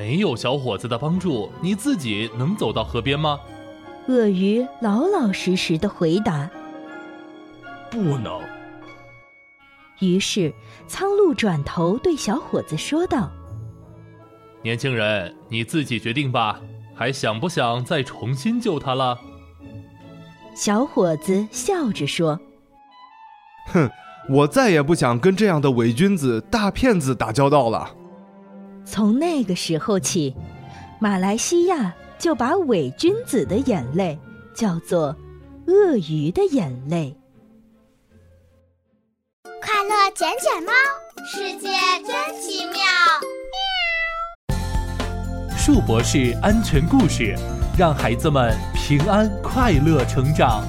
没有小伙子的帮助，你自己能走到河边吗？ 鳄鱼老老实实地回答： 不能。 于是苍鹭转头对小伙子说道： 年轻人，你自己决定吧，还想不想再重新救他了？ 小伙子笑着说： 哼，我再也不想跟这样的伪君子、大骗子打交道了。 从那个时候起，马来西亚就把伪君子的眼泪叫做鳄鱼的眼泪。 快乐捡捡猫，世界真奇妙。 树博士安全故事，让孩子们平安快乐成长。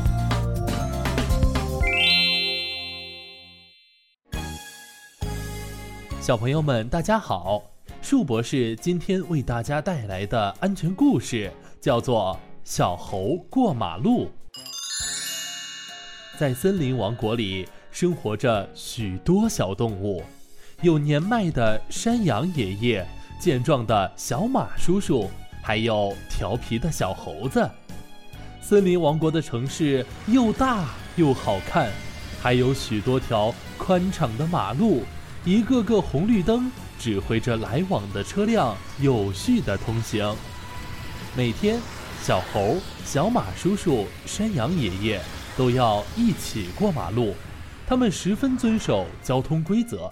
小朋友们大家好，树博士今天为大家带来的安全故事叫做小猴过马路。在森林王国里生活着许多小动物，有年迈的山羊爷爷，健壮的小马叔叔，还有调皮的小猴子。森林王国的城市又大又好看，还有许多条宽敞的马路，一个个红绿灯指挥着来往的车辆有序地通行。每天，小猴、小马叔叔、山羊爷爷都要一起过马路，他们十分遵守交通规则。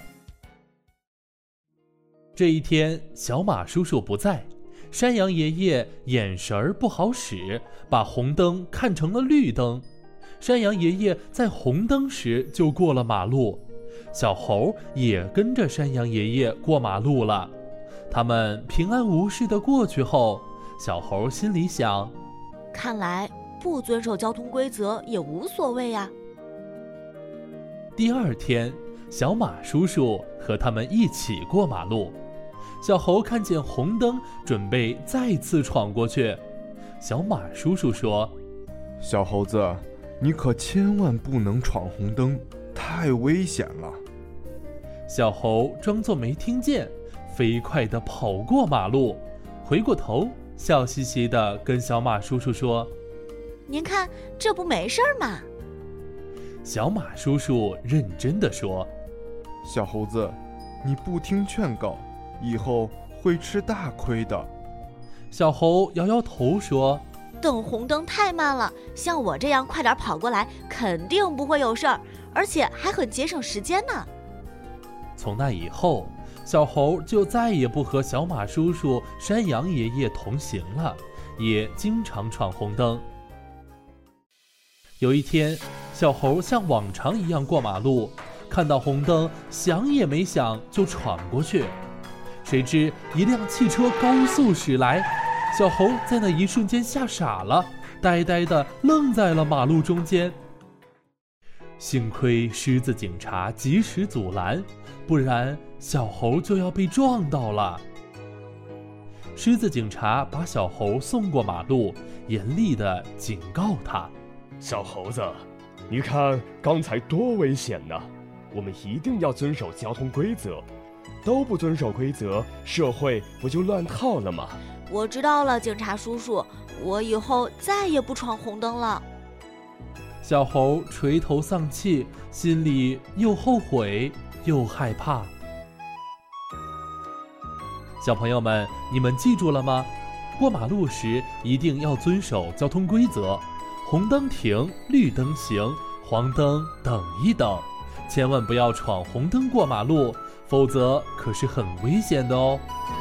这一天，小马叔叔不在，山羊爷爷眼神儿不好使，把红灯看成了绿灯。山羊爷爷在红灯时就过了马路，小猴也跟着山羊爷爷过马路了。他们平安无事地过去后，小猴心里想： 看来不遵守交通规则也无所谓呀。 第二天，小马叔叔和他们一起过马路。小猴看见红灯，准备再次闯过去。小马叔叔说： 小猴子，你可千万不能闯红灯，太危险了。 小猴装作没听见，飞快地跑过马路，回过头笑嘻嘻地跟小马叔叔说： 您看，这不没事嘛。 小马叔叔认真地说： 小猴子，你不听劝告，以后会吃大亏的。 小猴摇摇头说： 等红灯太慢了，像我这样快点跑过来肯定不会有事儿，而且还很节省时间呢。 从那以后，小猴就再也不和小马叔叔、山羊爷爷同行了，也经常闯红灯。有一天，小猴像往常一样过马路，看到红灯，想也没想就闯过去。谁知一辆汽车高速驶来，小猴在那一瞬间吓傻了，呆呆地愣在了马路中间。幸亏狮子警察及时阻拦，不然小猴就要被撞到了。狮子警察把小猴送过马路，严厉地警告他： 小猴子，你看刚才多危险呢！我们一定要遵守交通规则，都不遵守规则，社会不就乱套了吗？ 我知道了，警察叔叔，我以后再也不闯红灯了。 小猴垂头丧气，心里又后悔又害怕。小朋友们，你们记住了吗？过马路时一定要遵守交通规则，红灯停，绿灯行，黄灯等一等，千万不要闯红灯过马路，否则可是很危险的哦。